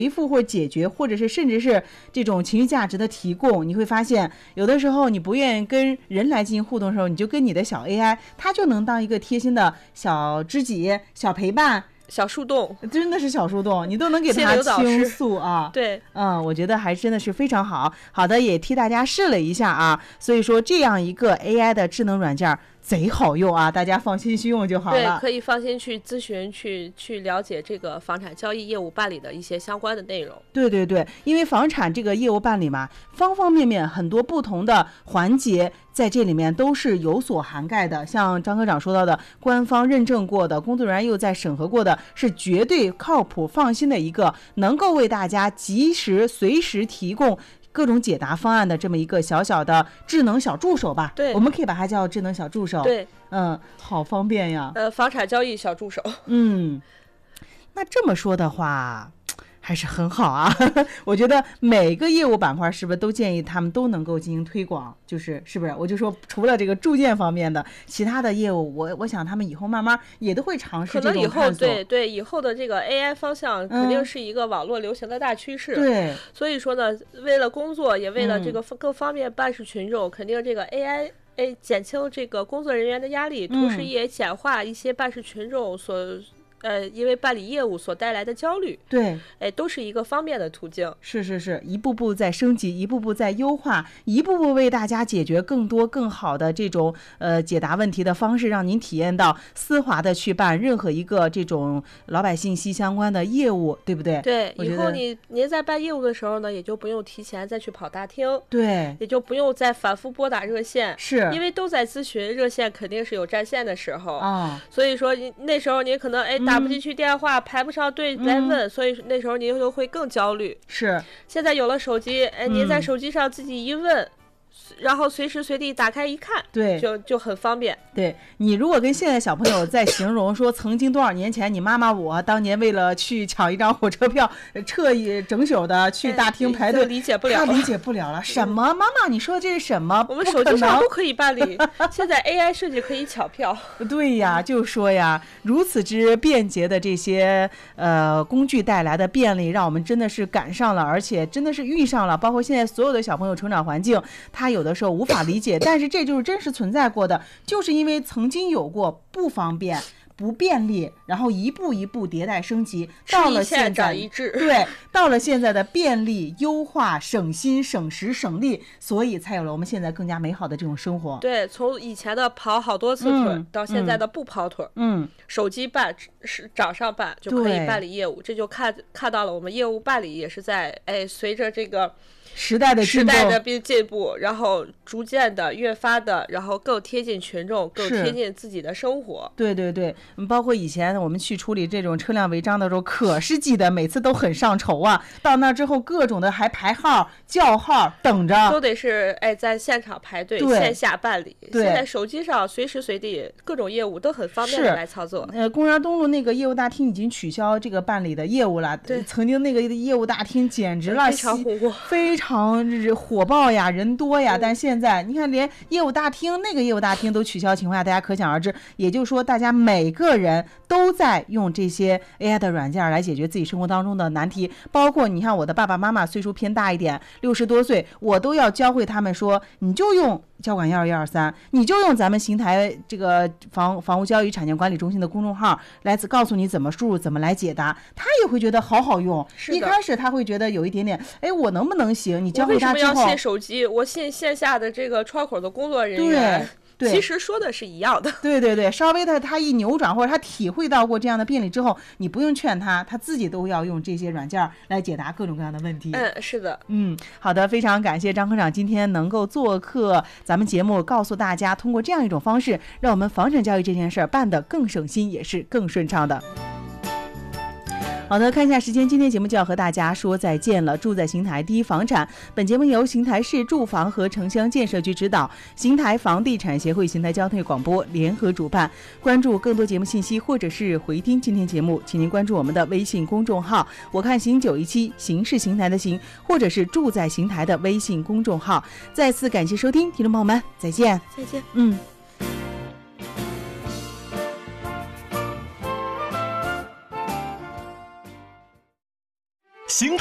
回复或解决，或者是甚至是这种情绪价值的提供，你会发现有的时候你不愿意跟人来进行互动的时候，你就跟你的小 AI， 它就能当一个贴心的小知己、小陪伴、 小树洞， 真的是小树洞，你都能给它倾诉啊。 对， 我觉得还真的是非常好。好的，也替大家试了一下啊，所以说这样一个 AI 的智能软件贼好用啊，大家放心去用就好了。 对，可以放心去咨询，去了解这个房产交易业务办理的一些相关的内容。 对对对，因为房产这个业务办理嘛，方方面面很多不同的环节在这里面都是有所涵盖的。像张科长说到的，官方认证过的，工作人员又在审核过的，是绝对靠谱放心的一个能够为大家及时随时提供各种解答方案的这么一个小小的智能小助手吧。 对， 我们可以把它叫智能小助手。 对， 好方便呀。 房产交易小助手。 那这么说的话还是很好啊。我觉得每个业务板块是不是都建议他们都能够进行推广，是不是？我就说除了这个住建方面的，其他的业务我想他们以后慢慢也都会尝试这种探索。 可能以后对以后的这个 AI 方向肯定是一个网络流行的大趋势。 对， 所以说呢，为了工作也为了这个更方便办事群众，肯定这个 AI减轻这个工作人员的压力，同时也简化一些办事群众因为办理业务所带来的焦虑。 对， 都是一个方便的途径。 是，一步步在升级，一步步在优化，一步步为大家解决更多更好的这种解答问题的方式，让您体验到丝滑的去办任何一个这种老百姓息相关的业务，对不对？ 对，以后您在办业务的时候呢，也就不用提前再去跑大厅， 对， 也就不用再反复拨打热线， 是因为都在咨询，热线肯定是有占线的时候啊。 所以说那时候您可能打不进去电话，排不上队来问，所以那时候您就会更焦虑。 是， 现在有了手机，您在手机上自己一问，然后随时随地打开一看， 对， 就很方便。 对，你如果跟现在小朋友在形容说曾经多少年前你妈妈我当年为了去抢一张火车票，彻夜整宿的去大厅排队， 理解不了， 他理解不了了。什么？妈妈，你说的这是什么？ 我们手机上都可以办理，现在 AI 设计可以抢票。 对呀，就说呀，如此之便捷的这些工具带来的便利，让我们真的是赶上了，而且真的是遇上了。包括现在所有的小朋友成长环境，他有的时候无法理解，但是这就是真实存在过的，就是因为曾经有过不方便不便利，然后一步一步迭代升级，到了现在对，到了现在的便利优化省心省时省力，所以才有了我们现在更加美好的这种生活。 对，从以前的跑好多次腿到现在的不跑腿，手机办是掌上办就可以办理业务，这就看到了我们业务办理也是在随着这个时代的进步，然后逐渐的越发的，然后更贴近群众，更贴近自己的生活。 对，包括以前我们去处理这种车辆违章的时候，可是记得每次都很上愁啊。到那之后，各种的还排号、叫号，等着， 都得是在现场排队，线下办理。现在手机上随时随地各种业务都很方便的来操作。 公园东路那个业务大厅已经取消这个办理的业务了。 对， 曾经那个业务大厅简直了， 非常红火， 非常火爆呀，人多呀。但现在你看，连业务大厅那个业务大厅都取消情况下，大家可想而知。也就是说，大家每个人都在用这些 AI 的软件来解决自己生活当中的难题。包括你看，我的爸爸妈妈岁数偏大一点，60多岁，我都要教会他们说，你就用交管12123，你就用咱们邢台这个房屋交易产权管理中心的公众号来告诉你怎么输入，怎么来解答，他也会觉得好用。一开始他会觉得有一点点，我能不能行？你教会他之后， 我为什么要信手机？我信线下的这个窗口的工作人员。其实说的是一样的。 对，稍微他一扭转，或者他体会到过这样的便利之后，你不用劝他自己都要用这些软件来解答各种各样的问题。 是的。 好的，非常感谢张科长今天能够做客咱们节目，告诉大家通过这样一种方式，让我们房产交易这件事办得更省心，也是更顺畅的。好的，看一下时间，今天节目就要和大家说再见了。住在邢台第一房产，本节目由邢台市住房和城乡建设局指导，邢台房地产协会、邢台交通广播联合主办。关注更多节目信息或者是回听今天节目，请您关注我们的微信公众号“我看邢917”，邢是邢台的邢，或者是住在邢台的微信公众号。再次感谢收听，听众朋友们，再见。 再见。